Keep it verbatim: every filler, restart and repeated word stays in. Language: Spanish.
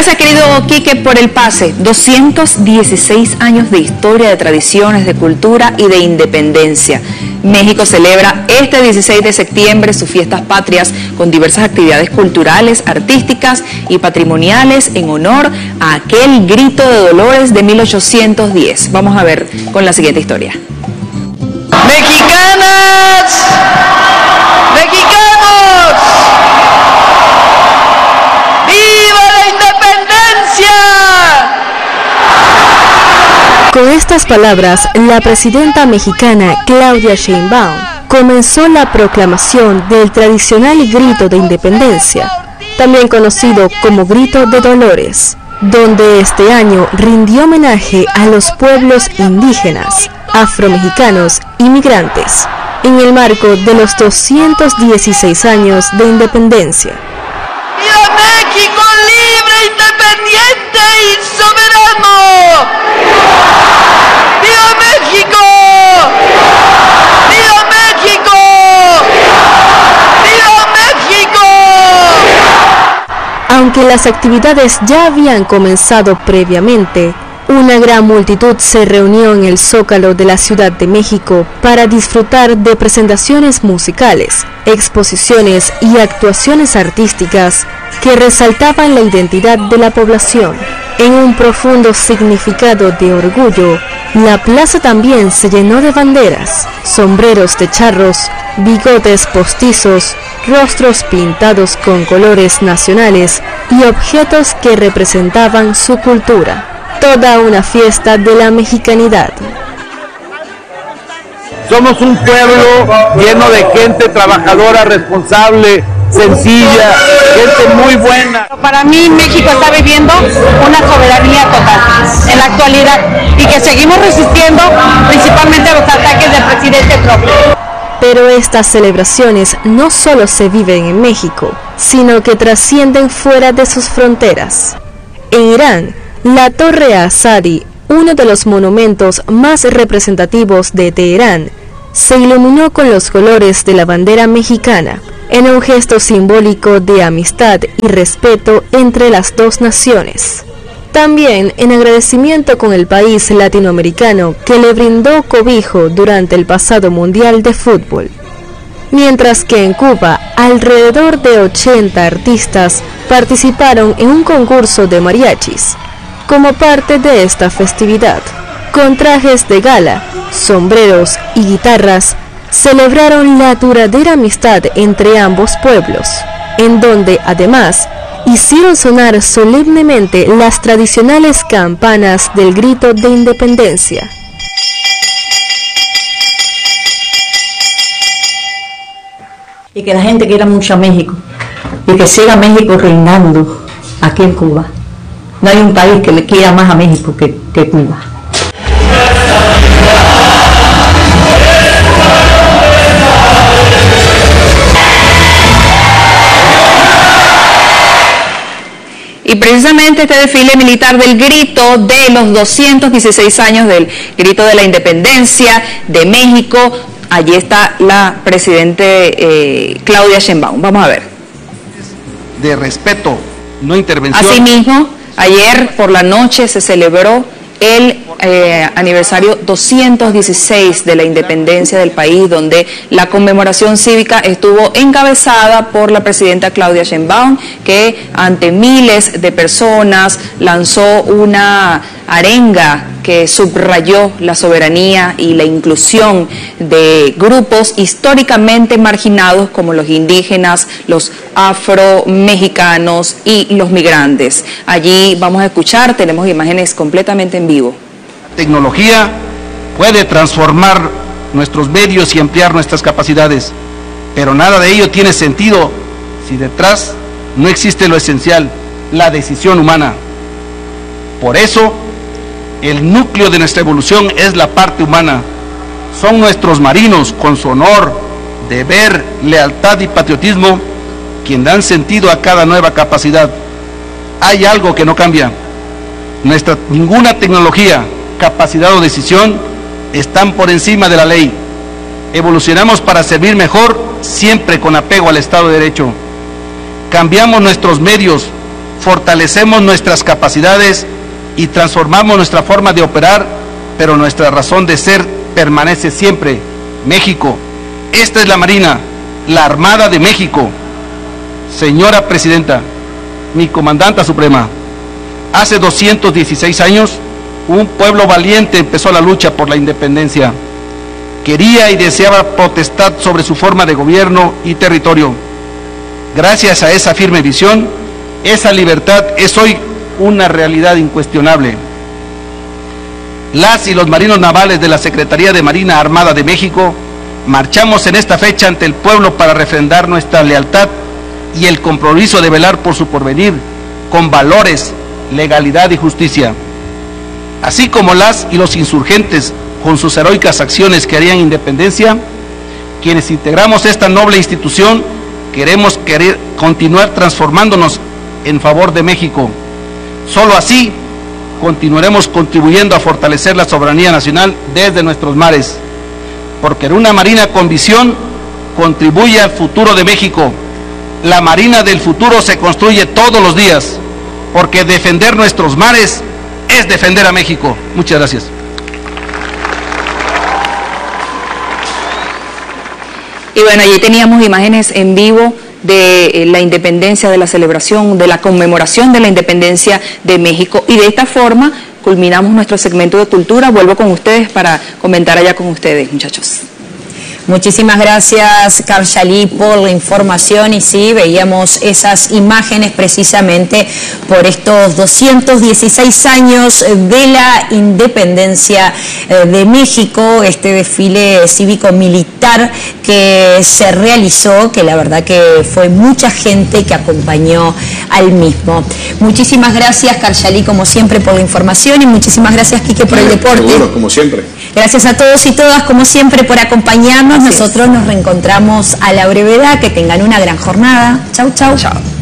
Gracias, querido Quique, por el pase. doscientos dieciséis años de historia, de tradiciones, de cultura y de independencia. México celebra este dieciséis de septiembre sus fiestas patrias con diversas actividades culturales, artísticas y patrimoniales en honor a aquel grito de Dolores de mil ochocientos diez. Vamos a ver con la siguiente historia. ¡Mexicanas! ¡Mexicanos! ¡Viva la independencia! Con estas palabras, la presidenta mexicana Claudia Sheinbaum comenzó la proclamación del tradicional grito de independencia, también conocido como Grito de Dolores, donde este año rindió homenaje a los pueblos indígenas, afromexicanos y migrantes, en el marco de los doscientos dieciséis años de independencia. ¡Viva México libre, independiente y soberano! ¡Viva México! ¡Viva México! ¡Viva México! Aunque las actividades ya habían comenzado previamente, una gran multitud se reunió en el Zócalo de la Ciudad de México para disfrutar de presentaciones musicales, exposiciones y actuaciones artísticas que resaltaban la identidad de la población. En un profundo significado de orgullo, la plaza también se llenó de banderas, sombreros de charros, bigotes postizos, rostros pintados con colores nacionales y objetos que representaban su cultura. Toda una fiesta de la mexicanidad. Somos un pueblo lleno de gente trabajadora, responsable, sencilla, gente muy buena. Para mí México está viviendo una soberanía total en la actualidad y que seguimos resistiendo principalmente a los ataques del presidente Trump. Pero estas celebraciones no solo se viven en México, sino que trascienden fuera de sus fronteras. En Irán, la Torre Azadi, uno de los monumentos más representativos de Teherán, se iluminó con los colores de la bandera mexicana, en un gesto simbólico de amistad y respeto entre las dos naciones. También en agradecimiento con el país latinoamericano que le brindó cobijo durante el pasado Mundial de Fútbol. Mientras que en Cuba, alrededor de ochenta artistas participaron en un concurso de mariachis, como parte de esta festividad. Con trajes de gala, sombreros y guitarras, celebraron la duradera amistad entre ambos pueblos, en donde además hicieron sonar solemnemente las tradicionales campanas del grito de independencia. Y que la gente quiera mucho a México y que siga México reinando aquí en Cuba. No hay un país que le quiera más a México que, que Cuba. Y precisamente este desfile militar del grito de los doscientos dieciséis años del grito de la independencia de México, allí está la presidente eh, Claudia Sheinbaum. Vamos a ver. De respeto, no intervención. Asimismo, ayer por la noche se celebró el eh, aniversario doscientos dieciséis de la independencia del país, donde la conmemoración cívica estuvo encabezada por la presidenta Claudia Sheinbaum, que ante miles de personas lanzó una arenga que subrayó la soberanía y la inclusión de grupos históricamente marginados como los indígenas, los afro-mexicanos y los migrantes. Allí vamos a escuchar, tenemos imágenes completamente en vivo. La tecnología puede transformar nuestros medios y ampliar nuestras capacidades, pero nada de ello tiene sentido si detrás no existe lo esencial, la decisión humana. Por eso, el núcleo de nuestra evolución es la parte humana. Son nuestros marinos, con su honor, deber, lealtad y patriotismo, quien dan sentido a cada nueva capacidad. Hay algo que no cambia. Nuestra, ninguna tecnología, capacidad o decisión están por encima de la ley. Evolucionamos para servir mejor, siempre con apego al Estado de Derecho. Cambiamos nuestros medios, fortalecemos nuestras capacidades y transformamos nuestra forma de operar, pero nuestra razón de ser permanece siempre: México. Esta es la Marina, la Armada de México. Señora Presidenta, mi Comandanta Suprema, hace doscientos dieciséis años, un pueblo valiente empezó la lucha por la independencia. Quería y deseaba potestad sobre su forma de gobierno y territorio. Gracias a esa firme visión, esa libertad es hoy una realidad incuestionable. Las y los marinos navales de la Secretaría de Marina Armada de México marchamos en esta fecha ante el pueblo para refrendar nuestra lealtad y el compromiso de velar por su porvenir con valores, legalidad y justicia. Así como las y los insurgentes con sus heroicas acciones que harían independencia, quienes integramos esta noble institución queremos querer continuar transformándonos en favor de México. Solo así continuaremos contribuyendo a fortalecer la soberanía nacional desde nuestros mares, porque en una marina con visión contribuye al futuro de México. La marina del futuro se construye todos los días, porque defender nuestros mares es defender a México. Muchas gracias. Y bueno, allí teníamos imágenes en vivo de la independencia, de la celebración, de la conmemoración de la independencia de México. Y de esta forma culminamos nuestro segmento de cultura. Vuelvo con ustedes para comentar allá con ustedes, muchachos. Muchísimas gracias, Karshali, por la información. Y sí, veíamos esas imágenes precisamente por estos doscientos dieciséis años de la independencia de México, este desfile cívico-militar que se realizó, que la verdad que fue mucha gente que acompañó al mismo. Muchísimas gracias, Karshali, como siempre, por la información, y muchísimas gracias, Quique, por el deporte. Seguro, como siempre. Gracias a todos y todas, como siempre, por acompañarnos. Nosotros nos reencontramos a la brevedad. Que tengan una gran jornada. Chau, chau. Chao.